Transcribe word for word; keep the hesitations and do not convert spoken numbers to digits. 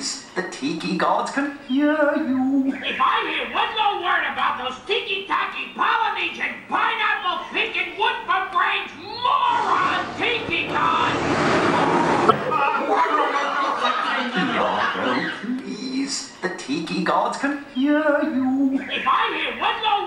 Please, the tiki gods can hear you. If I hear one more word about those tiki-taki Polynesian pineapple thinking wood for brains moron tiki gods! Please, the tiki gods can hear you. If I hear one more